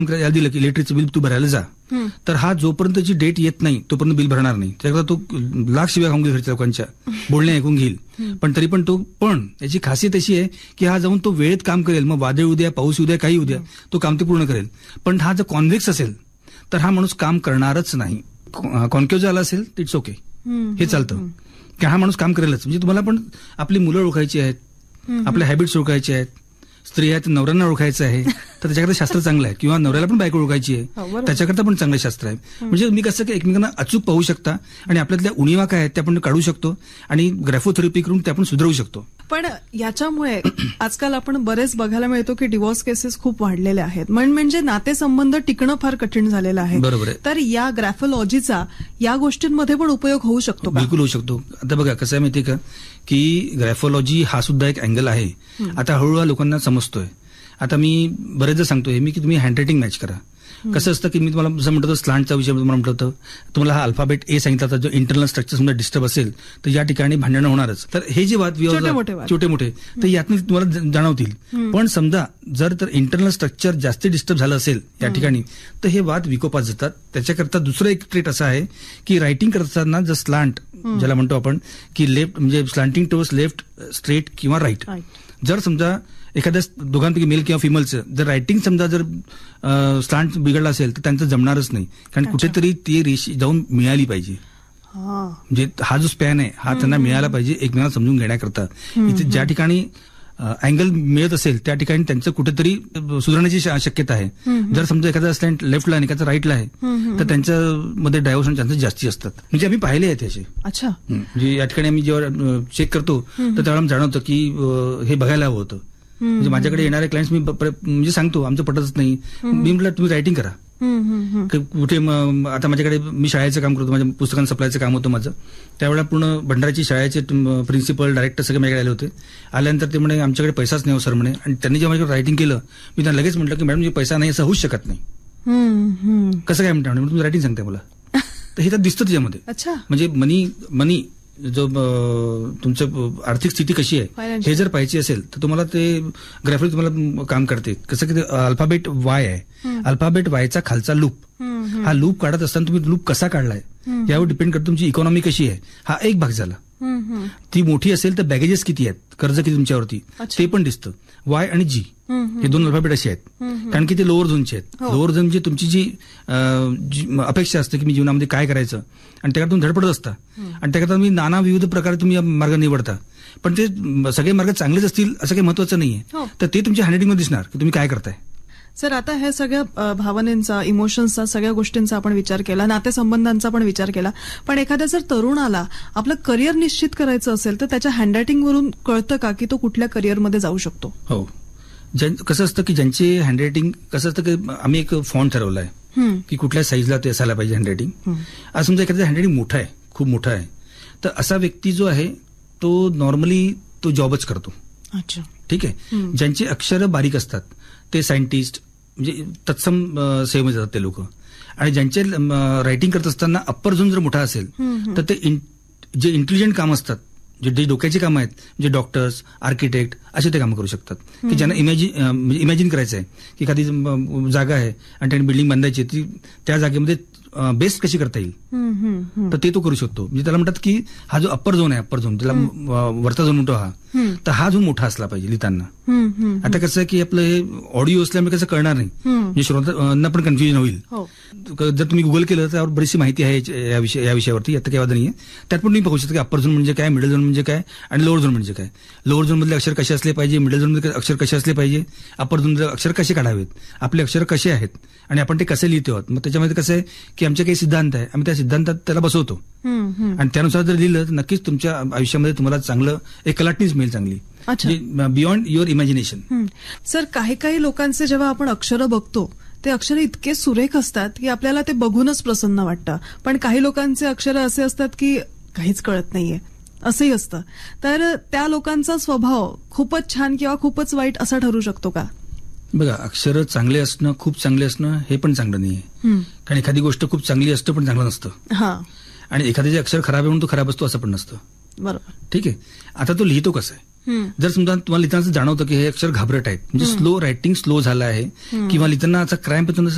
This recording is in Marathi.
दिलं की इलेक्ट्रिकचं बिल तू भरायला जा, तर हा जोपर्यंतची डेट येत नाही तोपर्यंत बिल भरणार नाही. त्याकरता तो लाख शिव्या खाऊन घेईल घरच्या लोकांच्या, बोलणे ऐकून घेईल, पण तरी पण याची खासियत अशी आहे की हा जाऊन तो वेळेत काम करेल. मग वादळ उद्या, पाऊस उद्या, काही उद्या, तो काम ते पूर्ण करेल. पण हा जर कॉन्व्हेक्स असेल तर हा माणूस काम करणारच नाही. कॉन्केव्ह झाला असेल इट्स ओके, हे चालतं की हा माणूस काम करेलच. म्हणजे तुम्हाला पण आपली मुलं ओळखायची आहेत, आपल्या हॅबिट्स ओळखायचे आहेत, स्त्री आहेत नवऱ्यांना ओळखायचं आहे तर त्याच्याकरता शास्त्र चांगलं आहे, किंवा नवऱ्याला पण बायको ओळखायची आहे त्याच्याकरता पण चांगलं शास्त्र आहे. म्हणजे तुम्ही कसं की एकमेकांना अचूक पाहू शकता आणि आपल्यातल्या उणीवा काय आहेत त्या आपण काढू शकतो आणि ग्राफोथेरपी करून त्या आपण सुधारू शकतो. पण याच्यामुळे आजकाल आपण बरेच बघायला मिळतो की डिव्होर्स केसेस खूप वाढलेल्या आहेत. म्हणजे नातेसंबंध टिकणं फार कठीण झालेलं आहे. बरोबर आहे. तर या ग्राफोलॉजीचा या गोष्टींमध्ये पण उपयोग होऊ शकतो का? बिलकुल होऊ शकतो. आता बघा कसं आहे माहितीये का की ग्राफोलॉजी हा सुद्धा एक अँगल आहे. आता हळूहळू लोकांना समजतोय. आता मी बरेचदा सांगतोय मी की तुम्ही हँडरायटिंग मॅच करा. कसं असतं की मी तुम्हाला जसं म्हणतो स्लांटचा विषय तुम्हाला म्हटलं होतं, तुम्हाला हा अल्फाबेट ए सांगितला होता, जो इंटरनल स्ट्रक्चर समजा डिस्टर्ब असेल तर या ठिकाणी भांडणं होणारच. तर हे जे वाद छोटे मोठे तर यातून तुम्हाला जाणवतील. पण समजा जर तर इंटरनल स्ट्रक्चर जास्त डिस्टर्ब झालं असेल या ठिकाणी तर हे वाद विकोपात जातात. त्याच्याकरता दुसरं एक ट्रेट असं आहे की रायटिंग करत असताना जर स्लांट ज्याला म्हणतो आपण की लेफ्ट म्हणजे स्लांटिंग टुवर्ड्स लेफ्ट, स्ट्रेट किंवा राईट, जर समजा एखाद्या दोघांपैकी मेल किंवा फिमेलचं जर रायटिंग समजा जर स्लांट बिघडला असेल तर त्यांचं जमणारच नाही. कारण कुठेतरी ती रेषी जाऊन मिळाली पाहिजे. म्हणजे हा जो स्पॅन आहे हा त्यांना मिळाला पाहिजे एकमेकांना समजून घेण्याकरता. इथे ज्या ठिकाणी अँगल मिळत असेल त्या ठिकाणी त्यांचं कुठेतरी सुधारण्याची शक्यता आहे. जर समजा एखादा स्लँट लेफ्टला आणि एखादा राईटला आहे तर त्यांच्यामध्ये डायव्हर्शन चान्सेस जास्ती असतात. म्हणजे आम्ही पाहिले आहेत त्याचे. अच्छा. म्हणजे या ठिकाणी आम्ही जेव्हा चेक करतो तर त्यावेळेला जाणवतं की हे बघायला हवं होतं. म्हणजे माझ्याकडे येणारे क्लायंट्स मी म्हणजे सांगतो आमचं पटतच नाही, मी म्हटलं तुम्ही रायटिंग करा. कुठे आता माझ्याकडे मी शाळेचं काम करतो, माझ्या पुस्तकांचं सप्लायचं काम होतं माझं. त्यावेळेला पूर्ण भंडाराची शाळेचे प्रिन्सिपल डायरेक्टर सगळे माझ्याकडे आले होते. आल्यानंतर ते म्हणे आमच्याकडे पैसाच नाही हो सर म्हणे. आणि त्यांनी जेव्हा माझ्याकडे रायटिंग केलं मी त्यांना लगेच म्हटलं की मॅडम पैसा नाही असं होऊच शकत नाही. कसं काय म्हणता तुम्ही रायटिंग सांगताय मला, तर हे तर दिसतं त्याच्यामध्ये. म्हणजे मनी जो तुमचं आर्थिक स्थिती कशी आहे हे जर पाहिजे असेल तर तुम्हाला ते ग्राफिक तुम्हाला काम करते. कसं की अल्फाबेट वाय आहे, अल्फाबेट वायचा खालचा लूप, हा लूप काढत असताना तुम्ही लूप कसा काढलाय यावर डिपेंड करतो तुमची इकॉनॉमी कशी आहे. हा एक भाग झाला. ती मोठी असेल तर बॅगेजेस किती आहेत, कर्ज किती तुमच्यावरती ते पण दिसतं. वाय आणि जी हे दोन अल्फाबेट असे आहेत कारण की ते लोअर झोनचे आहेत. लोअर झोन म्हणजे तुमची जी अपेक्षा असते की मी जीवनामध्ये काय करायचं आणि त्याकडे तुम्ही धडपडत असता आणि त्याकरता तुम्ही नाना विविध प्रकारे तुम्ही मार्ग निवडता. पण ते सगळे मार्ग चांगलेच असतील असं काही महत्वाचं नाहीये. तर ते तुमच्या हँडरायटिंगमध्ये दिसणार की तुम्ही काय करताय. सर आता हे सगळ्या भावनेचा, इमोशन्सचा, सगळ्या गोष्टींचा आपण विचार केला, नातेसंबंधांचा पण विचार केला. पण एखाद्या जर तरुणाला आपलं करिअर निश्चित करायचं असेल तर त्याच्या हँडरायटिंगवरून कळतं का की तो कुठल्या करिअरमध्ये जाऊ शकतो? हो. कसं असतं की ज्यांचे हँडरायटिंग कसं असतं की आम्ही एक फॉन्ट ठरवला आहे की कुठल्या साईजला ते असायला पाहिजे हँडरायटिंग. आज समजा एखाद्या हँडरायटिंग मोठा आहे, खूप मोठा आहे, तर असा व्यक्ती जो आहे तो नॉर्मली तो जॉबच करतो. अच्छा, ठीक आहे. ज्यांची अक्षरं बारीक असतात ते सायंटिस्ट म्हणजे तत्सम सेवेमध्ये जातात ते लोक. आणि ज्यांचे रायटिंग करत असताना अप्पर झोन जर मोठा असेल तर ते जे इंटेलिजंट काम असतात, जे डोक्याची कामं आहेत, जे डॉक्टर्स, आर्किटेक्ट असे ते कामं करू शकतात की ज्यांना इमॅजिन करायचं आहे की एखादी जागा आहे आणि त्यांनी बिल्डिंग बांधायची, ती त्या जागेमध्ये बेस्ट कशी करता येईल तर ते तो करू शकतो. म्हणजे त्याला म्हणतात की हा जो अप्पर झोन आहे, अप्पर झोन त्याला वरचा झोन म्हणतो हा, तर हा झोन मोठा असला पाहिजे लिहिताना. आता कसं आहे की आपलं हे ऑडिओ असल्यामुळे कसं कळणार नाही, म्हणजे श्रोत्यांना पण कन्फ्युजन होईल. जर तुम्ही गुगल केलं तर त्यावर बरीचशी माहिती आहे या विषयावरती, आता काही वाद नाहीये. त्यात पण तुम्ही पाहू शकता की अप्पर झोन म्हणजे काय, मिडल झोन म्हणजे काय आणि लोअर झोन म्हणजे काय. लोअर झोन मधले अक्षर कसे असले पाहिजे, मिडल झोन मध्ये अक्षर कसे असले पाहिजे, अप्पर झोन मध्ये अक्षर कसे काढावेत, आपले अक्षर कसे आहेत आणि आपण ते कसे लिहितो आहोत. मग त्याच्यामध्ये कसं आहे की आमचे काही सिद्धांत आहे, आम्ही त्या सिद्धांतात त्याला बसवतो आणि त्यानुसार जर लिहिलं तर नक्कीच तुमच्या आयुष्यामध्ये तुम्हाला चांगलं एक कलाटणीच मिळेल चांगली, बियॉन्ड युअर इमॅजिनेशन. सर काही लोकांचे जेव्हा आपण अक्षरं बघतो ते अक्षर इतके सुरेख असतात की आपल्याला ते बघूनच प्रसन्न वाटतं. पण काही लोकांचे अक्षर असे असतात की काहीच कळत नाहीये, असंही असतं. तर त्या लोकांचा स्वभाव खूपच छान किंवा खूपच वाईट असा ठरू शकतो का? बघा, अक्षर चांगले असणं, खूप चांगले असणं हे पण चांगलं नाहीये. कारण एखादी गोष्ट खूप चांगली असतं पण चांगलं नसतं. आणि एखाद्याचे अक्षर खराब आहे म्हणून तो खराब असतो असं पण नसतं. बरोबर, ठीक आहे. आता तो लिहितो कसं आहे, जर समजा तुम्हाला लिहिताना जाणवतं की हे अक्षर घाबरट आहेत, म्हणजे स्लो रायटिंग स्लो झालं आहे किंवा लिहिताना क्रॅम्प येतो